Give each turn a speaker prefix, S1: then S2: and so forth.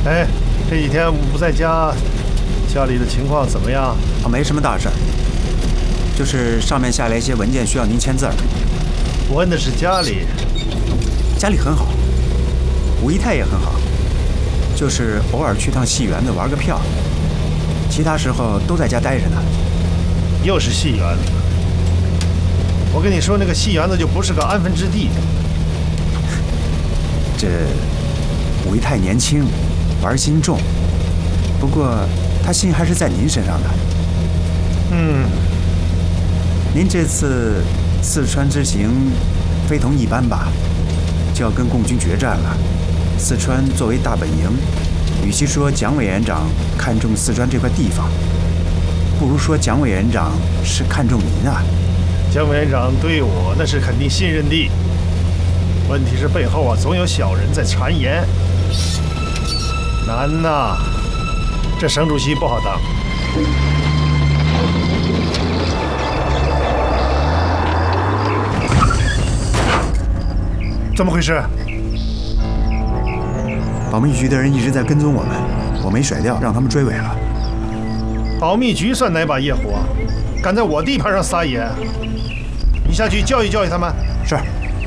S1: 哎，这几天我不在家，家里的情况怎么样？
S2: 没什么大事儿，就是上面下来一些文件需要您签字儿。
S1: 我问的是家里。
S2: 家里很好，武姨太也很好，就是偶尔去趟戏园子玩个票，其他时候都在家待着呢。
S1: 又是戏园子。我跟你说，那个戏园子就不是个安分之地。
S2: 这武姨太年轻，玩心重，不过她心还是在您身上的。您这次四川之行非同一般吧？就要跟共军决战了。四川作为大本营，与其说蒋委员长看重四川这块地方，不如说蒋委员长是看重您啊。
S1: 蒋委员长对我那是肯定信任的，问题是背后总有小人在谗言。难呐，这省主席不好当。怎么回事？
S2: 保密局的人一直在跟踪我们，我没甩掉，让他们追尾了。
S1: 保密局算哪把夜壶啊？敢在我地盘上撒野？你下去教育教育他们。
S2: 是。